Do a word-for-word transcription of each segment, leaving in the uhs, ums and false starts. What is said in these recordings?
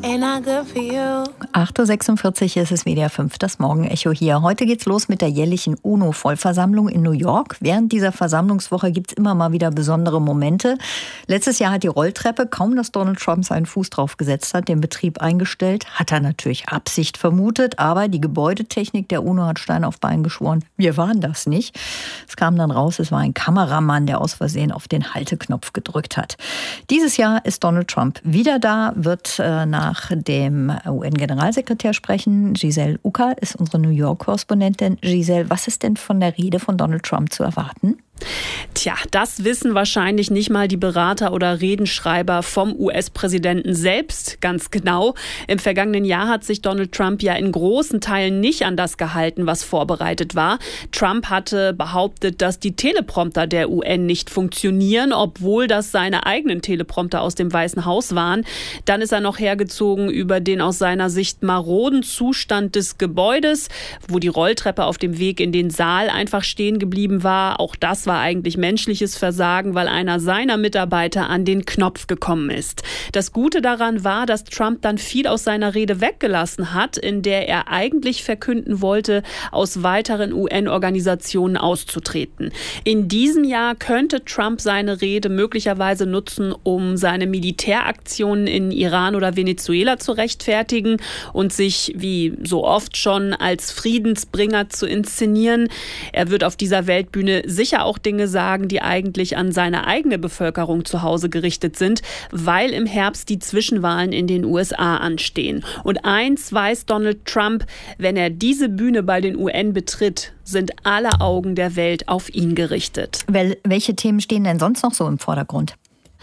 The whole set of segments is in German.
Ain't not good for you. acht Uhr sechsundvierzig ist es W D R fünf, das Morgenecho hier. Heute geht's los mit der jährlichen UNO-Vollversammlung in New York. Während dieser Versammlungswoche gibt's immer mal wieder besondere Momente. Letztes Jahr hat die Rolltreppe, kaum dass Donald Trump seinen Fuß drauf gesetzt hat, den Betrieb eingestellt. Hat er natürlich Absicht vermutet, aber die Gebäudetechnik der UNO hat Stein auf Bein geschworen. Wir waren das nicht. Es kam dann raus, es war ein Kameramann, der aus Versehen auf den Halteknopf gedrückt hat. Dieses Jahr ist Donald Trump wieder da, wird äh, nach dem U N-Generalsekretär sprechen. Giselle Ucker ist unsere New York-Korrespondentin. Giselle, was ist denn von der Rede von Donald Trump zu erwarten? Tja, das wissen wahrscheinlich nicht mal die Berater oder Redenschreiber vom U S-Präsidenten selbst ganz genau. Im vergangenen Jahr hat sich Donald Trump ja in großen Teilen nicht an das gehalten, was vorbereitet war. Trump hatte behauptet, dass die Teleprompter der U N nicht funktionieren, obwohl das seine eigenen Teleprompter aus dem Weißen Haus waren. Dann ist er noch hergezogen über den aus seiner Sicht maroden Zustand des Gebäudes, wo die Rolltreppe auf dem Weg in den Saal einfach stehen geblieben war. Auch das war eigentlich menschliches Versagen, weil einer seiner Mitarbeiter an den Knopf gekommen ist. Das Gute daran war, dass Trump dann viel aus seiner Rede weggelassen hat, in der er eigentlich verkünden wollte, aus weiteren U N-Organisationen auszutreten. In diesem Jahr könnte Trump seine Rede möglicherweise nutzen, um seine Militäraktionen in Iran oder Venezuela zu rechtfertigen und sich, wie so oft schon, als Friedensbringer zu inszenieren. Er wird auf dieser Weltbühne sicher auch Dinge sagen, die eigentlich an seine eigene Bevölkerung zu Hause gerichtet sind, weil im Herbst die Zwischenwahlen in den U S A anstehen. Und eins weiß Donald Trump: Wenn er diese Bühne bei den U N betritt, sind alle Augen der Welt auf ihn gerichtet. Wel- welche Themen stehen denn sonst noch so im Vordergrund?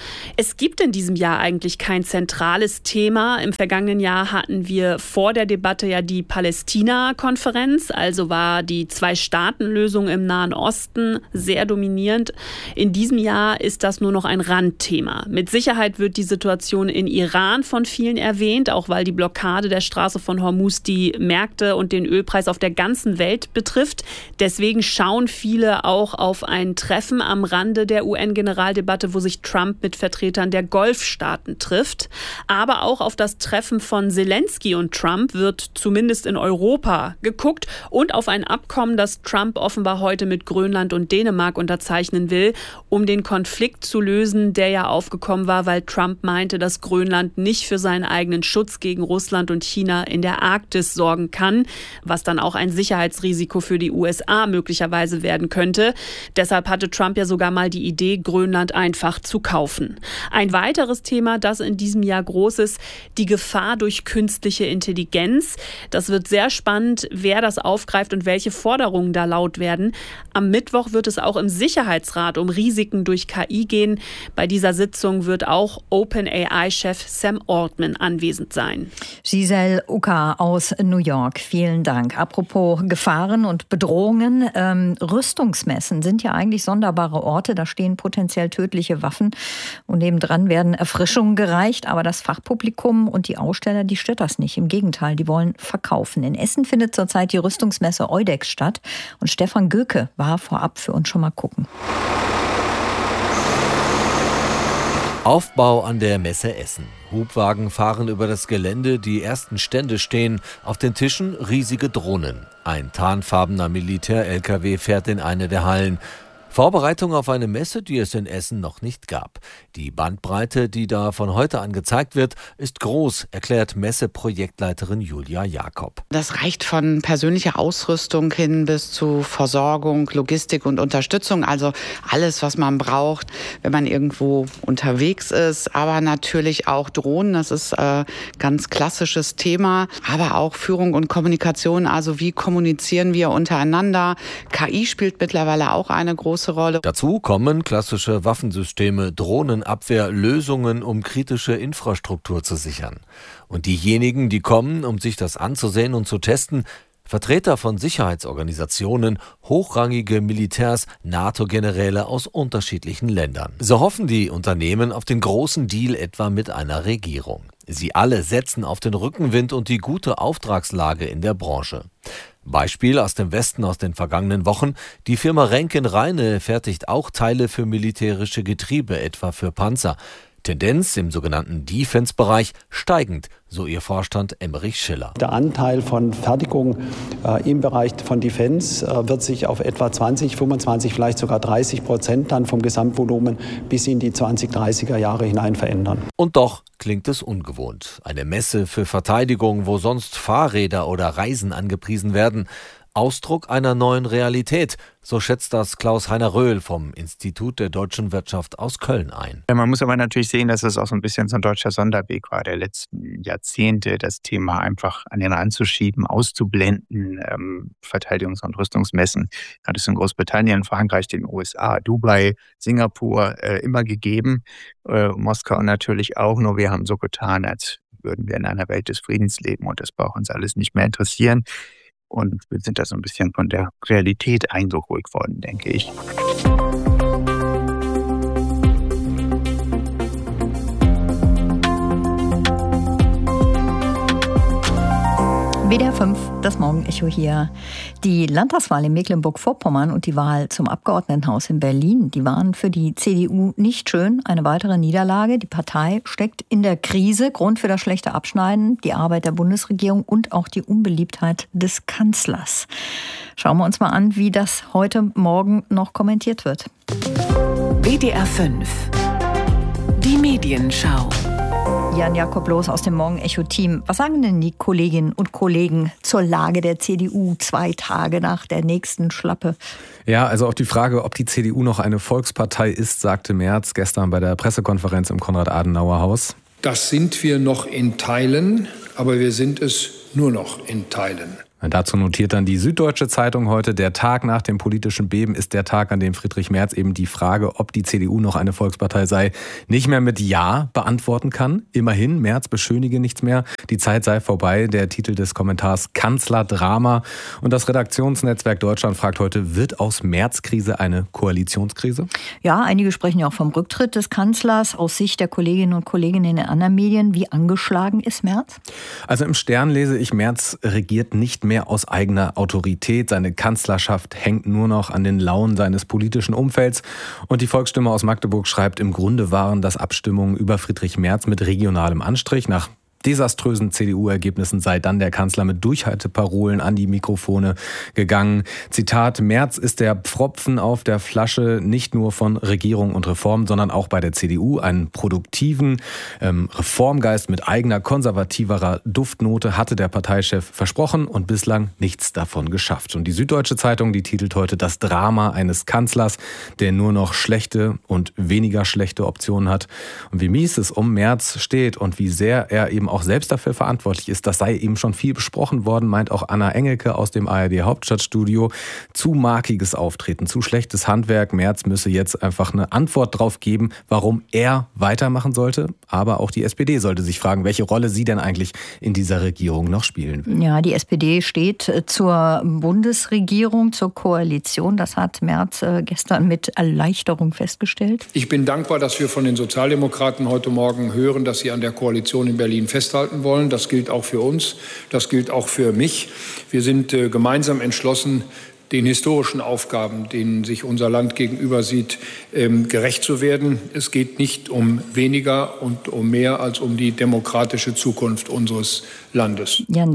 Es gibt in diesem Jahr eigentlich kein zentrales Thema. Im vergangenen Jahr hatten wir vor der Debatte ja die Palästina-Konferenz, also war die Zwei-Staaten-Lösung im Nahen Osten sehr dominierend. In diesem Jahr ist das nur noch ein Randthema. Mit Sicherheit wird die Situation in Iran von vielen erwähnt, auch weil die Blockade der Straße von Hormuz die Märkte und den Ölpreis auf der ganzen Welt betrifft. Deswegen schauen viele auch auf ein Treffen am Rande der U N-Generaldebatte, wo sich Trump mit Vertretern der Golfstaaten trifft. Aber auch auf das Treffen von Zelensky und Trump wird zumindest in Europa geguckt und auf ein Abkommen, das Trump offenbar heute mit Grönland und Dänemark unterzeichnen will, um den Konflikt zu lösen, der ja aufgekommen war, weil Trump meinte, dass Grönland nicht für seinen eigenen Schutz gegen Russland und China in der Arktis sorgen kann, was dann auch ein Sicherheitsrisiko für die U S A möglicherweise werden könnte. Deshalb hatte Trump ja sogar mal die Idee, Grönland einfach zu kaufen. Ein weiteres Thema, das in diesem Jahr groß ist, die Gefahr durch künstliche Intelligenz. Das wird sehr spannend, wer das aufgreift und welche Forderungen da laut werden. Am Mittwoch wird es auch im Sicherheitsrat um Risiken durch K I gehen. Bei dieser Sitzung wird auch OpenAI-Chef Sam Altman anwesend sein. Giselle Ucker aus New York, vielen Dank. Apropos Gefahren und Bedrohungen, ähm, Rüstungsmessen sind ja eigentlich sonderbare Orte, da stehen potenziell tödliche Waffen. Und nebendran werden Erfrischungen gereicht, aber das Fachpublikum und die Aussteller, die stört das nicht. Im Gegenteil, die wollen verkaufen. In Essen findet zurzeit die Rüstungsmesse Eudex statt. Und Stefan Göke war vorab für uns schon mal gucken. Aufbau an der Messe Essen. Hubwagen fahren über das Gelände, die ersten Stände stehen. Auf den Tischen riesige Drohnen. Ein tarnfarbener Militär-L K W fährt in eine der Hallen. Vorbereitung auf eine Messe, die es in Essen noch nicht gab. Die Bandbreite, die da von heute an gezeigt wird, ist groß, erklärt Messeprojektleiterin Julia Jakob. Das reicht von persönlicher Ausrüstung hin bis zu Versorgung, Logistik und Unterstützung. Also alles, was man braucht, wenn man irgendwo unterwegs ist. Aber natürlich auch Drohnen, das ist ein ganz klassisches Thema. Aber auch Führung und Kommunikation, also wie kommunizieren wir untereinander. K I spielt mittlerweile auch eine große Rolle. Dazu kommen klassische Waffensysteme, Drohnenabwehr, Lösungen, um kritische Infrastruktur zu sichern. Und diejenigen, die kommen, um sich das anzusehen und zu testen, Vertreter von Sicherheitsorganisationen, hochrangige Militärs, NATO-Generäle aus unterschiedlichen Ländern. So hoffen die Unternehmen auf den großen Deal etwa mit einer Regierung. Sie alle setzen auf den Rückenwind und die gute Auftragslage in der Branche. Beispiel aus dem Westen aus den vergangenen Wochen. Die Firma Renken Reine fertigt auch Teile für militärische Getriebe, etwa für Panzer. Tendenz im sogenannten Defense-Bereich steigend, so ihr Vorstand Emmerich Schiller. Der Anteil von Fertigung äh, im Bereich von Defense äh, wird sich auf etwa zwanzig, fünfundzwanzig, vielleicht sogar dreißig Prozent dann vom Gesamtvolumen bis in die zwanzig dreißiger Jahre hinein verändern. Und doch klingt es ungewohnt. Eine Messe für Verteidigung, wo sonst Fahrräder oder Reisen angepriesen werden. Ausdruck einer neuen Realität, so schätzt das Klaus-Heiner Röhl vom Institut der deutschen Wirtschaft aus Köln ein. Man muss aber natürlich sehen, dass es auch so ein bisschen so ein deutscher Sonderweg war der letzten Jahrzehnte, das Thema einfach an den Rand zu schieben, auszublenden, ähm, Verteidigungs- und Rüstungsmessen hat es in Großbritannien, Frankreich, den U S A, Dubai, Singapur äh, immer gegeben, äh, Moskau natürlich auch, nur wir haben so getan, als würden wir in einer Welt des Friedens leben und das braucht uns alles nicht mehr interessieren. Und wir sind da so ein bisschen von der Realität eingeholt worden, denke ich. W D R fünf, das Morgenecho hier. Die Landtagswahl in Mecklenburg-Vorpommern und die Wahl zum Abgeordnetenhaus in Berlin, die waren für die C D U nicht schön. Eine weitere Niederlage. Die Partei steckt in der Krise. Grund für das schlechte Abschneiden, die Arbeit der Bundesregierung und auch die Unbeliebtheit des Kanzlers. Schauen wir uns mal an, wie das heute Morgen noch kommentiert wird. W D R fünf, die Medienschau. Jan-Jakob Loos aus dem Morgenecho-Team. Was sagen denn die Kolleginnen und Kollegen zur Lage der C D U zwei Tage nach der nächsten Schlappe? Ja, also auf die Frage, ob die C D U noch eine Volkspartei ist, sagte Merz gestern bei der Pressekonferenz im Konrad-Adenauer-Haus. Das sind wir noch in Teilen, aber wir sind es nur noch in Teilen. Dazu notiert dann die Süddeutsche Zeitung heute, der Tag nach dem politischen Beben ist der Tag, an dem Friedrich Merz eben die Frage, ob die C D U noch eine Volkspartei sei, nicht mehr mit Ja beantworten kann. Immerhin, Merz beschönige nichts mehr. Die Zeit sei vorbei. Der Titel des Kommentars Kanzlerdrama. Und das Redaktionsnetzwerk Deutschland fragt heute, wird aus Merz-Krise eine Koalitionskrise? Ja, einige sprechen ja auch vom Rücktritt des Kanzlers. Aus Sicht der Kolleginnen und Kollegen in den anderen Medien, wie angeschlagen ist Merz? Also im Stern lese ich, Merz regiert nicht mehr mehr aus eigener Autorität. Seine Kanzlerschaft hängt nur noch an den Launen seines politischen Umfelds. Und die Volksstimme aus Magdeburg schreibt, im Grunde waren das Abstimmungen über Friedrich Merz mit regionalem Anstrich. Nach desaströsen C D U-Ergebnissen sei dann der Kanzler mit Durchhalteparolen an die Mikrofone gegangen. Zitat, Merz ist der Pfropfen auf der Flasche, nicht nur von Regierung und Reform, sondern auch bei der C D U. Einen produktiven ähm, Reformgeist mit eigener konservativerer Duftnote hatte der Parteichef versprochen und bislang nichts davon geschafft. Und die Süddeutsche Zeitung, die titelt heute das Drama eines Kanzlers, der nur noch schlechte und weniger schlechte Optionen hat. Und wie mies es um Merz steht und wie sehr er eben auch selbst dafür verantwortlich ist. Das sei eben schon viel besprochen worden, meint auch Anna Engelke aus dem A R D Hauptstadtstudio. Zu markiges Auftreten, zu schlechtes Handwerk. Merz müsse jetzt einfach eine Antwort drauf geben, warum er weitermachen sollte. Aber auch die S P D sollte sich fragen, welche Rolle sie denn eigentlich in dieser Regierung noch spielen will. Ja, die S P D steht zur Bundesregierung, zur Koalition. Das hat Merz gestern mit Erleichterung festgestellt. Ich bin dankbar, dass wir von den Sozialdemokraten heute Morgen hören, dass sie an der Koalition in Berlin festhalten wollen. Das gilt auch für uns, das gilt auch für mich. Wir sind äh, gemeinsam entschlossen, den historischen Aufgaben, denen sich unser Land gegenüber sieht, ähm, gerecht zu werden. Es geht nicht um weniger und um mehr als um die demokratische Zukunft unseres Landes. Jan,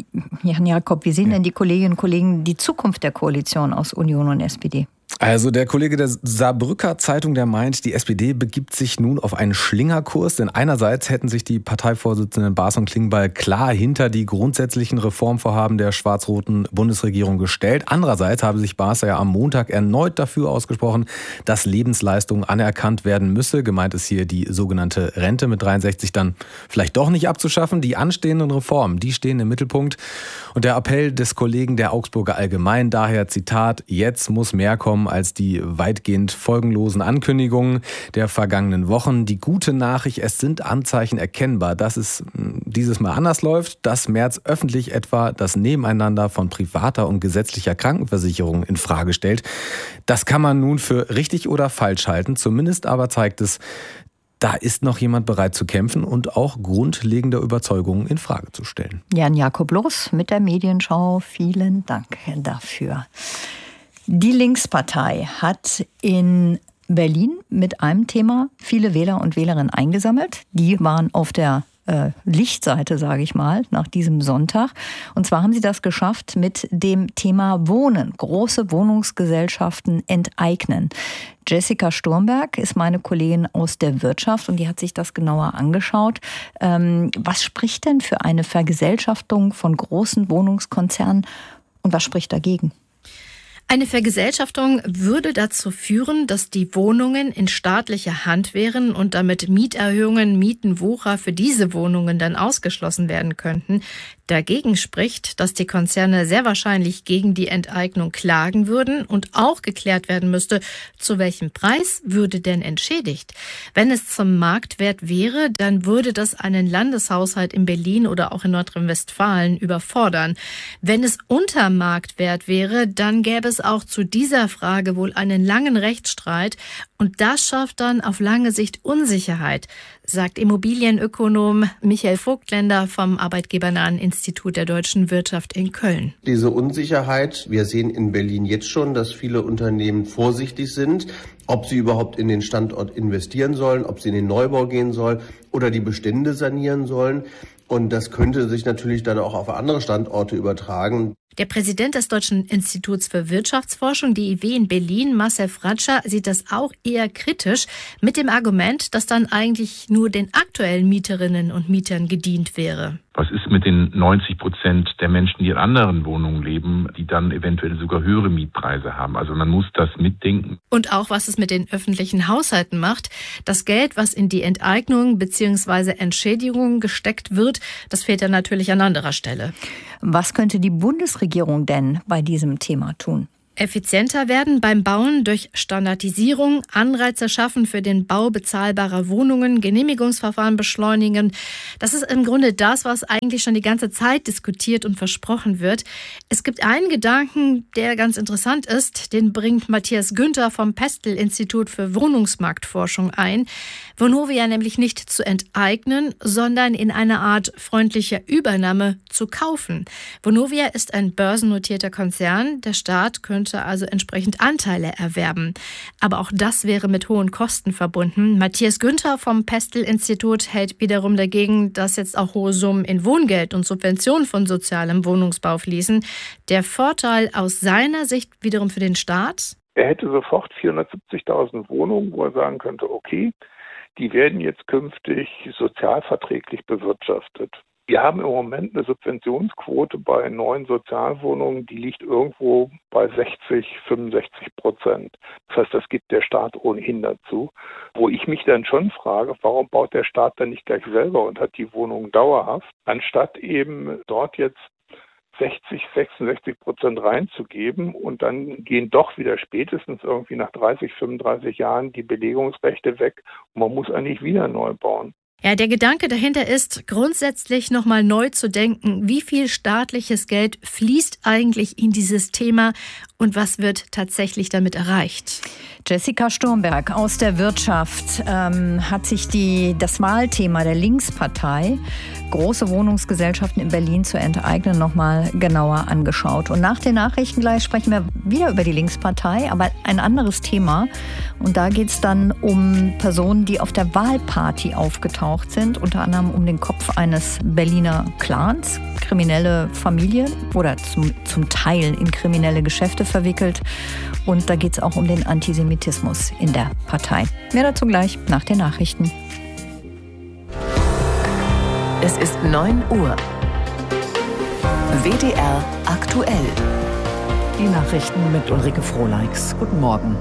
Jan Jakob, wie sehen denn die Kolleginnen und Kollegen die Zukunft der Koalition aus Union und S P D? Also der Kollege der Saarbrücker Zeitung, der meint, die S P D begibt sich nun auf einen Schlingerkurs, denn einerseits hätten sich die Parteivorsitzenden Baas und Klingbeil klar hinter die grundsätzlichen Reformvorhaben der schwarz-roten Bundesregierung gestellt. Andererseits habe sich Baas ja am Montag erneut dafür ausgesprochen, dass Lebensleistung anerkannt werden müsse. Gemeint ist hier die sogenannte Rente mit dreiundsechzig dann vielleicht doch nicht abzuschaffen. Die anstehenden Reformen, die stehen im Mittelpunkt. Und der Appell des Kollegen der Augsburger Allgemein daher, Zitat, jetzt muss mehr kommen als die weitgehend folgenlosen Ankündigungen der vergangenen Wochen. Die gute Nachricht, es sind Anzeichen erkennbar, dass es dieses Mal anders läuft, dass Merz öffentlich etwa das Nebeneinander von privater und gesetzlicher Krankenversicherung in Frage stellt. Das kann man nun für richtig oder falsch halten. Zumindest aber zeigt es, da ist noch jemand bereit zu kämpfen und auch grundlegende Überzeugungen in Frage zu stellen. Jan-Jakob Loos mit der Medienschau. Vielen Dank dafür. Die Linkspartei hat in Berlin mit einem Thema viele Wähler und Wählerinnen eingesammelt. Die waren auf der äh, Lichtseite, sage ich mal, nach diesem Sonntag. Und zwar haben sie das geschafft mit dem Thema Wohnen. Große Wohnungsgesellschaften enteignen. Jessica Sturmberg ist meine Kollegin aus der Wirtschaft und die hat sich das genauer angeschaut. Ähm, was spricht denn für eine Vergesellschaftung von großen Wohnungskonzernen und was spricht dagegen? Eine Vergesellschaftung würde dazu führen, dass die Wohnungen in staatlicher Hand wären und damit Mieterhöhungen, Mietenwucher für diese Wohnungen dann ausgeschlossen werden könnten. Dagegen spricht, dass die Konzerne sehr wahrscheinlich gegen die Enteignung klagen würden und auch geklärt werden müsste, zu welchem Preis würde denn entschädigt. Wenn es zum Marktwert wäre, dann würde das einen Landeshaushalt in Berlin oder auch in Nordrhein-Westfalen überfordern. Wenn es unter Marktwert wäre, dann gäbe es auch zu dieser Frage wohl einen langen Rechtsstreit und das schafft dann auf lange Sicht Unsicherheit, sagt Immobilienökonom Michael Vogtländer vom Arbeitgebernahen Institut der deutschen Wirtschaft in Köln. Diese Unsicherheit, wir sehen in Berlin jetzt schon, dass viele Unternehmen vorsichtig sind, ob sie überhaupt in den Standort investieren sollen, ob sie in den Neubau gehen sollen oder die Bestände sanieren sollen. Und das könnte sich natürlich dann auch auf andere Standorte übertragen. Der Präsident des Deutschen Instituts für Wirtschaftsforschung, D I W in Berlin, Marcel Fratscher, sieht das auch eher kritisch mit dem Argument, dass dann eigentlich nur den aktuellen Mieterinnen und Mietern gedient wäre. Was ist mit den neunzig Prozent der Menschen, die in anderen Wohnungen leben, die dann eventuell sogar höhere Mietpreise haben? Also man muss das mitdenken. Und auch, was es mit den öffentlichen Haushalten macht. Das Geld, was in die Enteignung bzw. Entschädigung gesteckt wird, das fehlt ja natürlich an anderer Stelle. Was könnte die Bundesregierung denn bei diesem Thema tun? Effizienter werden beim Bauen durch Standardisierung, Anreize schaffen für den Bau bezahlbarer Wohnungen, Genehmigungsverfahren beschleunigen. Das ist im Grunde das, was eigentlich schon die ganze Zeit diskutiert und versprochen wird. Es gibt einen Gedanken, der ganz interessant ist, den bringt Matthias Günther vom Pestel-Institut für Wohnungsmarktforschung ein. Vonovia nämlich nicht zu enteignen, sondern in einer Art freundlicher Übernahme zu kaufen. Vonovia ist ein börsennotierter Konzern. Der Staat könnte also entsprechend Anteile erwerben. Aber auch das wäre mit hohen Kosten verbunden. Matthias Günther vom Pestel-Institut hält wiederum dagegen, dass jetzt auch hohe Summen in Wohngeld und Subventionen von sozialem Wohnungsbau fließen. Der Vorteil aus seiner Sicht wiederum für den Staat? Er hätte sofort vierhundertsiebzigtausend Wohnungen, wo er sagen könnte, okay, die werden jetzt künftig sozialverträglich bewirtschaftet. Wir haben im Moment eine Subventionsquote bei neuen Sozialwohnungen, die liegt irgendwo bei sechzig, fünfundsechzig Prozent. Das heißt, das gibt der Staat ohnehin dazu. Wo ich mich dann schon frage, warum baut der Staat dann nicht gleich selber und hat die Wohnungen dauerhaft, anstatt eben dort jetzt sechzig, sechsundsechzig Prozent reinzugeben und dann gehen doch wieder spätestens irgendwie nach dreißig, fünfunddreißig Jahren die Belegungsrechte weg und man muss eigentlich wieder neu bauen. Ja, der Gedanke dahinter ist, grundsätzlich nochmal neu zu denken, wie viel staatliches Geld fließt eigentlich in dieses Thema und was wird tatsächlich damit erreicht? Jessica Sturmberg aus der Wirtschaft ähm, hat sich die, das Wahlthema der Linkspartei, große Wohnungsgesellschaften in Berlin zu enteignen, nochmal genauer angeschaut. Und nach den Nachrichten gleich sprechen wir wieder über die Linkspartei, aber ein anderes Thema. Und da geht es dann um Personen, die auf der Wahlparty aufgetaucht sind, unter anderem um den Kopf eines Berliner Clans, kriminelle Familien oder zum, zum Teil in kriminelle Geschäfte verwickelt. Und da geht es auch um den Antisemitismus in der Partei. Mehr dazu gleich nach den Nachrichten. Es ist neun Uhr. W D R aktuell. Die Nachrichten mit Ulrike Frohleix. Guten Morgen.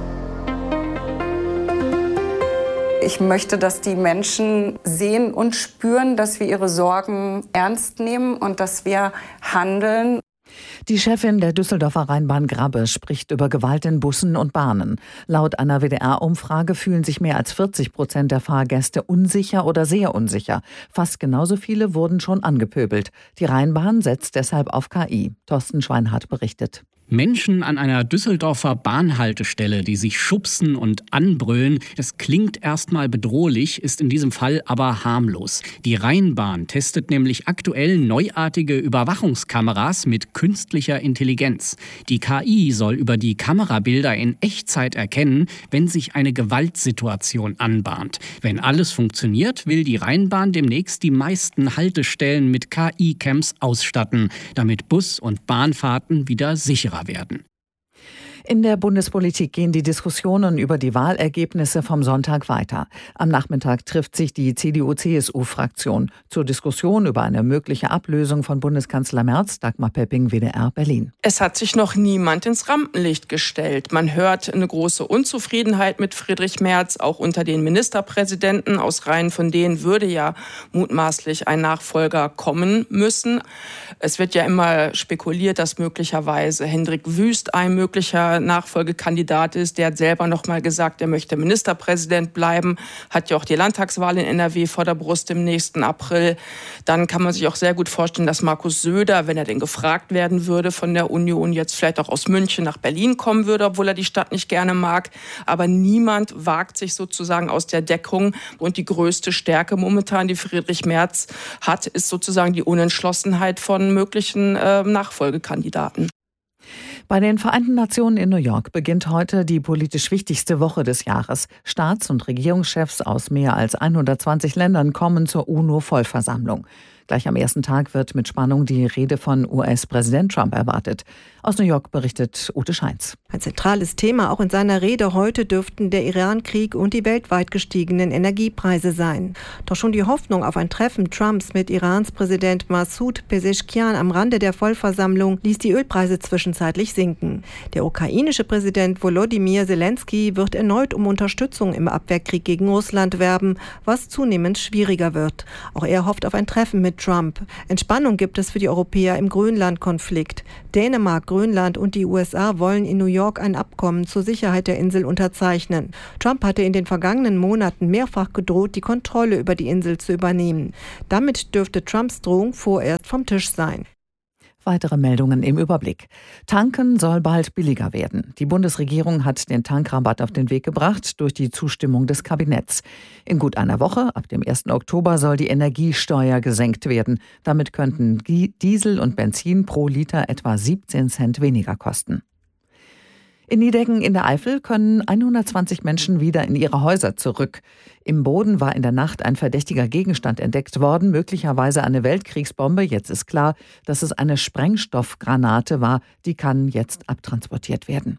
Ich möchte, dass die Menschen sehen und spüren, dass wir ihre Sorgen ernst nehmen und dass wir handeln. Die Chefin der Düsseldorfer Rheinbahn Grabbe spricht über Gewalt in Bussen und Bahnen. Laut einer W D R-Umfrage fühlen sich mehr als vierzig Prozent der Fahrgäste unsicher oder sehr unsicher. Fast genauso viele wurden schon angepöbelt. Die Rheinbahn setzt deshalb auf K I. Thorsten Schweinhardt berichtet. Menschen an einer Düsseldorfer Bahnhaltestelle, die sich schubsen und anbrüllen, das klingt erstmal bedrohlich, ist in diesem Fall aber harmlos. Die Rheinbahn testet nämlich aktuell neuartige Überwachungskameras mit künstlicher Intelligenz. Die K I soll über die Kamerabilder in Echtzeit erkennen, wenn sich eine Gewaltsituation anbahnt. Wenn alles funktioniert, will die Rheinbahn demnächst die meisten Haltestellen mit K I-Cams ausstatten, damit Bus- und Bahnfahrten wieder sicherer werden. In der Bundespolitik gehen die Diskussionen über die Wahlergebnisse vom Sonntag weiter. Am Nachmittag trifft sich die C D U-C S U-Fraktion zur Diskussion über eine mögliche Ablösung von Bundeskanzler Merz. Dagmar Pepping, W D R Berlin. Es hat sich noch niemand ins Rampenlicht gestellt. Man hört eine große Unzufriedenheit mit Friedrich Merz, auch unter den Ministerpräsidenten. Aus Reihen von denen würde ja mutmaßlich ein Nachfolger kommen müssen. Es wird ja immer spekuliert, dass möglicherweise Hendrik Wüst ein möglicher Nachfolgekandidat ist. Der hat selber noch mal gesagt, er möchte Ministerpräsident bleiben, hat ja auch die Landtagswahl in N R W vor der Brust im nächsten April. Dann kann man sich auch sehr gut vorstellen, dass Markus Söder, wenn er denn gefragt werden würde von der Union, jetzt vielleicht auch aus München nach Berlin kommen würde, obwohl er die Stadt nicht gerne mag. Aber niemand wagt sich sozusagen aus der Deckung. Und die größte Stärke momentan, die Friedrich Merz hat, ist sozusagen die Unentschlossenheit von möglichen äh, Nachfolgekandidaten. Bei den Vereinten Nationen in New York beginnt heute die politisch wichtigste Woche des Jahres. Staats- und Regierungschefs aus mehr als hundertzwanzig Ländern kommen zur UNO-Vollversammlung. Gleich am ersten Tag wird mit Spannung die Rede von U S-Präsident Trump erwartet. Aus New York berichtet Ute Scheins. Ein zentrales Thema auch in seiner Rede heute dürften der Iran-Krieg und die weltweit gestiegenen Energiepreise sein. Doch schon die Hoffnung auf ein Treffen Trumps mit Irans Präsident Massoud Pezeshkian am Rande der Vollversammlung ließ die Ölpreise zwischenzeitlich sinken. Der ukrainische Präsident Volodymyr Zelensky wird erneut um Unterstützung im Abwehrkrieg gegen Russland werben, was zunehmend schwieriger wird. Auch er hofft auf ein Treffen mit Trump. Entspannung gibt es für die Europäer im Grönland-Konflikt. Dänemark, Grönland und die U S A wollen in New York ein Abkommen zur Sicherheit der Insel unterzeichnen. Trump hatte in den vergangenen Monaten mehrfach gedroht, die Kontrolle über die Insel zu übernehmen. Damit dürfte Trumps Drohung vorerst vom Tisch sein. Weitere Meldungen im Überblick. Tanken soll bald billiger werden. Die Bundesregierung hat den Tankrabatt auf den Weg gebracht durch die Zustimmung des Kabinetts. In gut einer Woche, ab dem ersten Oktober, soll die Energiesteuer gesenkt werden. Damit könnten Diesel und Benzin pro Liter etwa siebzehn Cent weniger kosten. In Nideggen in der Eifel können hundertzwanzig Menschen wieder in ihre Häuser zurück. Im Boden war in der Nacht ein verdächtiger Gegenstand entdeckt worden, möglicherweise eine Weltkriegsbombe. Jetzt ist klar, dass es eine Sprengstoffgranate war. Die kann jetzt abtransportiert werden.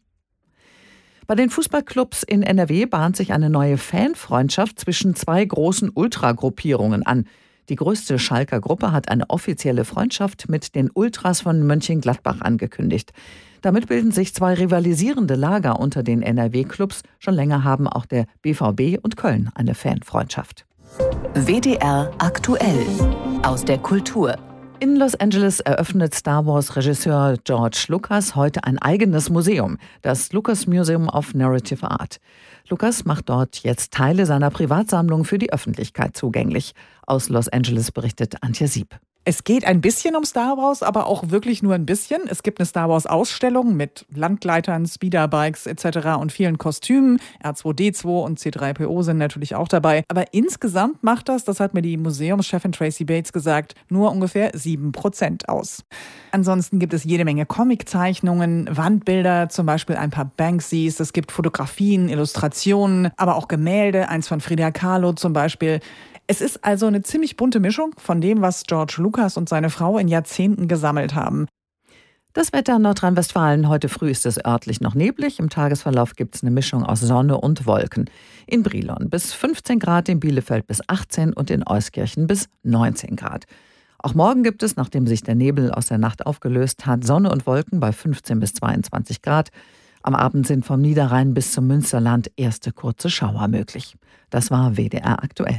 Bei den Fußballclubs in N R W bahnt sich eine neue Fanfreundschaft zwischen zwei großen Ultragruppierungen an. Die größte Schalker Gruppe hat eine offizielle Freundschaft mit den Ultras von Mönchengladbach angekündigt. Damit bilden sich zwei rivalisierende Lager unter den N R W-Clubs. Schon länger haben auch der B V B und Köln eine Fanfreundschaft. W D R aktuell aus der Kultur. In Los Angeles eröffnet Star Wars-Regisseur George Lucas heute ein eigenes Museum, das Lucas Museum of Narrative Art. Lucas macht dort jetzt Teile seiner Privatsammlung für die Öffentlichkeit zugänglich. Aus Los Angeles berichtet Antje Sieb. Es geht ein bisschen um Star Wars, aber auch wirklich nur ein bisschen. Es gibt eine Star Wars-Ausstellung mit Landgleitern, Speederbikes et cetera und vielen Kostümen. R zwei D zwei und C drei P O sind natürlich auch dabei. Aber insgesamt macht das, das hat mir die Museumschefin Tracy Bates gesagt, nur ungefähr sieben Prozent aus. Ansonsten gibt es jede Menge Comiczeichnungen, Wandbilder, zum Beispiel ein paar Banksys. Es gibt Fotografien, Illustrationen, aber auch Gemälde, eins von Frida Kahlo zum Beispiel. Es ist also eine ziemlich bunte Mischung von dem, was George Lucas und seine Frau in Jahrzehnten gesammelt haben. Das Wetter in Nordrhein-Westfalen. Heute früh ist es örtlich noch neblig. Im Tagesverlauf gibt es eine Mischung aus Sonne und Wolken. In Brilon bis fünfzehn Grad, in Bielefeld bis achtzehn und in Euskirchen bis neunzehn Grad. Auch morgen gibt es, nachdem sich der Nebel aus der Nacht aufgelöst hat, Sonne und Wolken bei fünfzehn bis zweiundzwanzig Grad. Am Abend sind vom Niederrhein bis zum Münsterland erste kurze Schauer möglich. Das war W D R aktuell.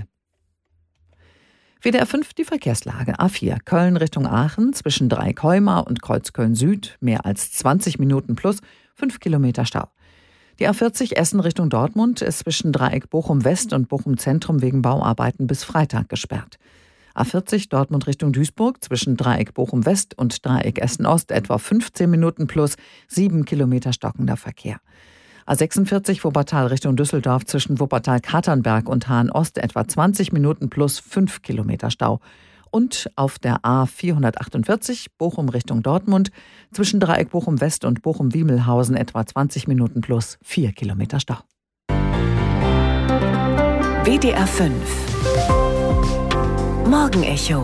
W D R fünf die Verkehrslage. A vier Köln Richtung Aachen zwischen Dreieckheumar und Kreuzköln Süd mehr als zwanzig Minuten plus fünf Kilometer Stau. Die A vierzig Essen Richtung Dortmund ist zwischen Dreieck Bochum West und Bochum Zentrum wegen Bauarbeiten bis Freitag gesperrt. A vierzig Dortmund Richtung Duisburg zwischen Dreieck Bochum-West und Dreieck Essen-Ost etwa fünfzehn Minuten plus sieben Kilometer stockender Verkehr. A sechsundvierzig Wuppertal Richtung Düsseldorf zwischen Wuppertal-Katernberg und Hahn-Ost etwa zwanzig Minuten plus fünf Kilometer Stau. Und auf der A vierhundertachtundvierzig Bochum Richtung Dortmund zwischen Dreieck Bochum-West und Bochum-Wiemelhausen etwa zwanzig Minuten plus vier Kilometer Stau. W D R fünf Morgenecho.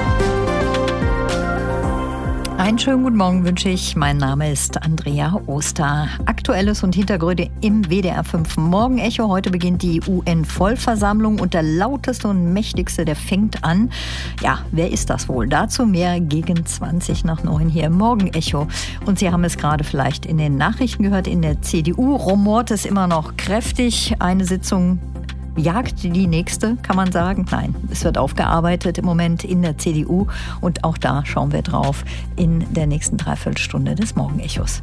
Einen schönen guten Morgen wünsche ich. Mein Name ist Andrea Oster. Aktuelles und Hintergründe im W D R fünf Morgenecho. Heute beginnt die U N-Vollversammlung und der lauteste und mächtigste, der fängt an. Ja, wer ist das wohl? Dazu mehr gegen zwanzig nach neun hier im Morgenecho. Und Sie haben es gerade vielleicht in den Nachrichten gehört. In der C D U rumort es immer noch kräftig. Eine Sitzung jagt die nächste, kann man sagen. Nein, es wird aufgearbeitet im Moment in der C D U und auch da schauen wir drauf in der nächsten Dreiviertelstunde des Morgenechos.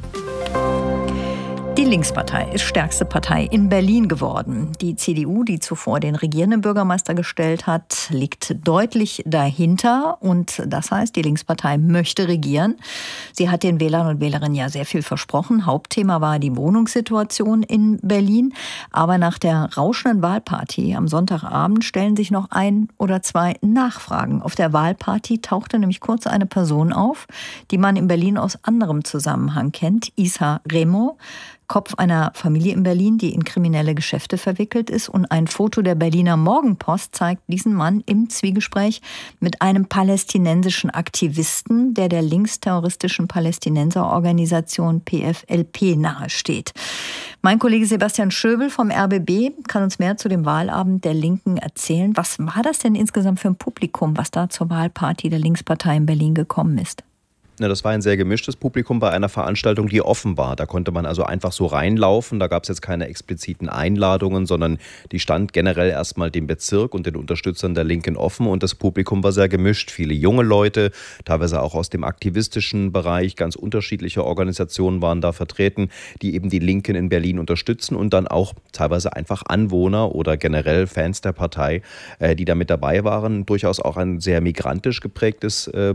Die Linkspartei ist stärkste Partei in Berlin geworden. Die C D U, die zuvor den regierenden Bürgermeister gestellt hat, liegt deutlich dahinter. Und das heißt, die Linkspartei möchte regieren. Sie hat den Wählern und Wählerinnen ja sehr viel versprochen. Hauptthema war die Wohnungssituation in Berlin. Aber nach der rauschenden Wahlparty am Sonntagabend stellen sich noch ein oder zwei Nachfragen. Auf der Wahlparty tauchte nämlich kurz eine Person auf, die man in Berlin aus anderem Zusammenhang kennt. Isa Remo, Kopf einer Familie in Berlin, die in kriminelle Geschäfte verwickelt ist. Und ein Foto der Berliner Morgenpost zeigt diesen Mann im Zwiegespräch mit einem palästinensischen Aktivisten, der der linksterroristischen Palästinenserorganisation P F L P nahesteht. Mein Kollege Sebastian Schöbel vom R B B kann uns mehr zu dem Wahlabend der Linken erzählen. Was war das denn insgesamt für ein Publikum, was da zur Wahlparty der Linkspartei in Berlin gekommen ist? Ja, das war ein sehr gemischtes Publikum bei einer Veranstaltung, die offen war. Da konnte man also einfach so reinlaufen. Da gab es jetzt keine expliziten Einladungen, sondern die stand generell erstmal dem Bezirk und den Unterstützern der Linken offen. Und das Publikum war sehr gemischt. Viele junge Leute, teilweise auch aus dem aktivistischen Bereich. Ganz unterschiedliche Organisationen waren da vertreten, die eben die Linken in Berlin unterstützen. Und dann auch teilweise einfach Anwohner oder generell Fans der Partei, die da mit dabei waren. Durchaus auch ein sehr migrantisch geprägtes